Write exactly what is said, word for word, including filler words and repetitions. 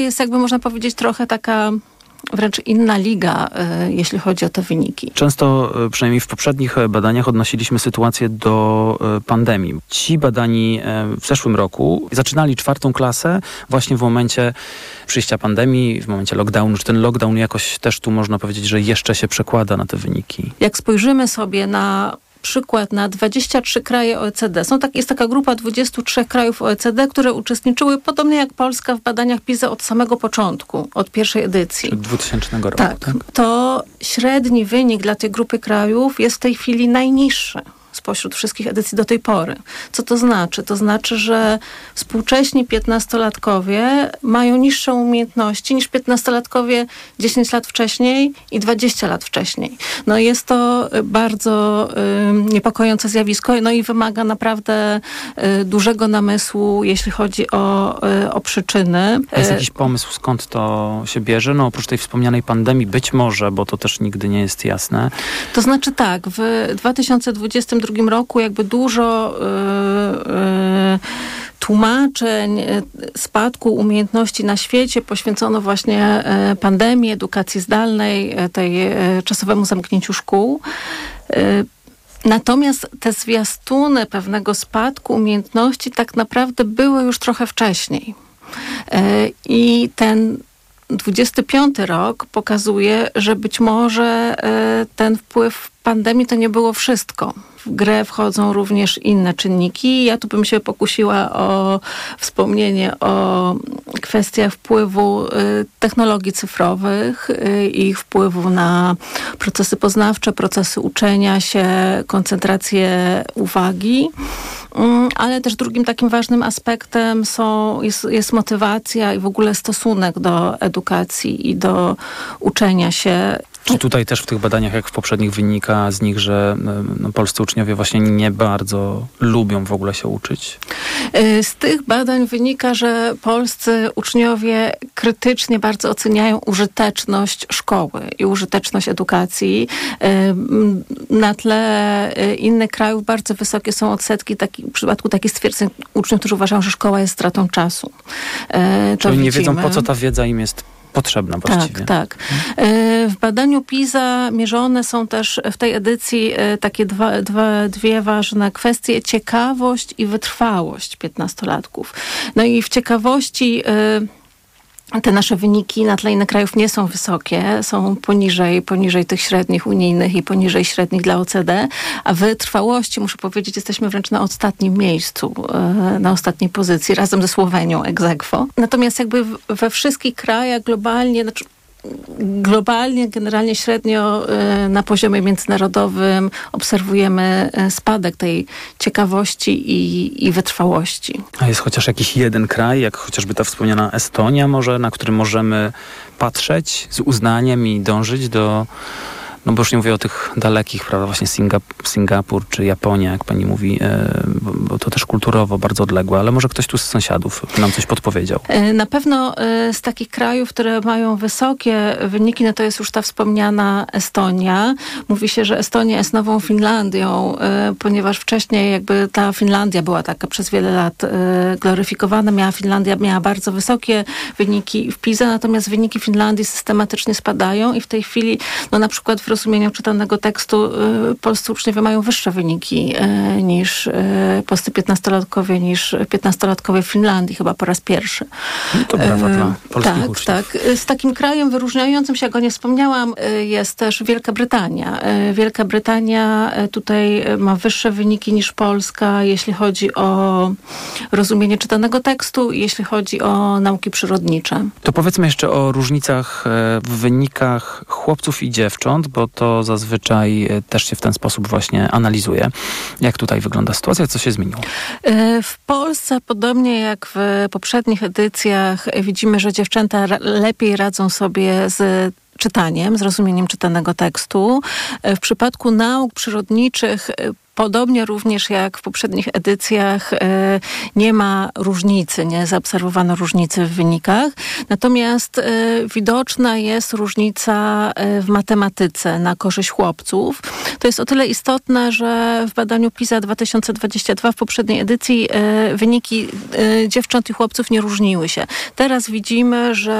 Jest jakby można powiedzieć trochę taka wręcz inna liga, y, jeśli chodzi o te wyniki. Często, y, przynajmniej w poprzednich badaniach, odnosiliśmy sytuację do y, pandemii. Ci badani y, w zeszłym roku zaczynali czwartą klasę właśnie w momencie przyjścia pandemii, w momencie lockdownu. Czy ten lockdown jakoś też tu można powiedzieć, że jeszcze się przekłada na te wyniki? Jak spojrzymy sobie na przykład na dwadzieścia trzy kraje O E C D. Są tak, jest taka grupa dwudziestu trzech krajów O E C D, które uczestniczyły, podobnie jak Polska, w badaniach PISA od samego początku, od pierwszej edycji. Od dwutysięcznego roku. Tak, tak. To średni wynik dla tej grupy krajów jest w tej chwili najniższy spośród wszystkich edycji do tej pory. Co to znaczy? To znaczy, że współcześni piętnastolatkowie mają niższe umiejętności niż piętnastolatkowie dziesięć lat wcześniej i dwadzieścia lat wcześniej. No jest to bardzo y, niepokojące zjawisko, no i wymaga naprawdę y, dużego namysłu, jeśli chodzi o, y, o przyczyny. A jest jakiś pomysł, skąd to się bierze? No oprócz tej wspomnianej pandemii, być może, bo to też nigdy nie jest jasne. To znaczy tak, w dwa tysiące dwudziestym drugim roku jakby dużo yy, yy, tłumaczeń spadku umiejętności na świecie poświęcono właśnie yy, pandemii, edukacji zdalnej, yy, tej yy, czasowemu zamknięciu szkół. Yy, Natomiast te zwiastuny pewnego spadku umiejętności tak naprawdę były już trochę wcześniej. Yy, I ten dwudziesty piąty rok pokazuje, że być może y, ten wpływ pandemii to nie było wszystko. W grę wchodzą również inne czynniki. Ja tu bym się pokusiła o wspomnienie o kwestiach wpływu y, technologii cyfrowych, y, ich wpływu na procesy poznawcze, procesy uczenia się, koncentrację uwagi. Ale też drugim takim ważnym aspektem są, jest, jest motywacja i w ogóle stosunek do edukacji i do uczenia się. Czy tutaj też w tych badaniach, jak w poprzednich, wynika z nich, że no, polscy uczniowie właśnie nie bardzo lubią w ogóle się uczyć? Z tych badań wynika, że polscy uczniowie krytycznie bardzo oceniają użyteczność szkoły i użyteczność edukacji. Na tle innych krajów bardzo wysokie są odsetki taki, w przypadku takich stwierdzeń uczniów, którzy uważają, że szkoła jest stratą czasu. To Czyli nie widzimy. wiedzą, po co ta wiedza im jest potrzebna właściwie. Tak, tak. W badaniu PISA mierzone są też w tej edycji takie dwa, dwa, dwie ważne kwestie. Ciekawość i wytrwałość piętnastolatków. No i w ciekawości te nasze wyniki na tle innych krajów nie są wysokie, są poniżej, poniżej tych średnich unijnych i poniżej średnich dla O E C D, a w wytrwałości, muszę powiedzieć, jesteśmy wręcz na ostatnim miejscu, na ostatniej pozycji, razem ze Słowenią ex aequo. Natomiast jakby we wszystkich krajach globalnie, znaczy globalnie, generalnie średnio na poziomie międzynarodowym obserwujemy spadek tej ciekawości i, i wytrwałości. A jest chociaż jakiś jeden kraj, jak chociażby ta wspomniana Estonia może, na który możemy patrzeć z uznaniem i dążyć do, no bo już nie mówię o tych dalekich, prawda, właśnie Singap- Singapur czy Japonia, jak pani mówi, e, bo, bo to też kulturowo bardzo odległe, ale może ktoś tu z sąsiadów nam coś podpowiedział. Na pewno e, z takich krajów, które mają wysokie wyniki, no to jest już ta wspomniana Estonia. Mówi się, że Estonia jest nową Finlandią, e, ponieważ wcześniej jakby ta Finlandia była taka przez wiele lat e, gloryfikowana. Miała Finlandia miała bardzo wysokie wyniki w PISA, natomiast wyniki Finlandii systematycznie spadają i w tej chwili, no na przykład w rozumieniu czytanego tekstu y, polscy uczniowie mają wyższe wyniki y, niż y, polscy piętnastolatkowie, niż piętnastolatkowie w Finlandii, chyba po raz pierwszy. No to brawa y, dla polskich tak, uczniów. Tak, z takim krajem wyróżniającym się, jak o nie wspomniałam, y, jest też Wielka Brytania. Y, Wielka Brytania y, tutaj ma wyższe wyniki niż Polska, jeśli chodzi o rozumienie czytanego tekstu, jeśli chodzi o nauki przyrodnicze. To powiedzmy jeszcze o różnicach w wynikach chłopców i dziewcząt, bo to zazwyczaj też się w ten sposób właśnie analizuje. Jak tutaj wygląda sytuacja? Co się zmieniło? W Polsce, podobnie jak w poprzednich edycjach, widzimy, że dziewczęta lepiej radzą sobie z czytaniem, z rozumieniem czytanego tekstu. W przypadku nauk przyrodniczych podobnie również jak w poprzednich edycjach nie ma różnicy, nie zaobserwowano różnicy w wynikach. Natomiast widoczna jest różnica w matematyce na korzyść chłopców. To jest o tyle istotne, że w badaniu PISA dwa tysiące dwudziestym drugim w poprzedniej edycji wyniki dziewcząt i chłopców nie różniły się. Teraz widzimy, że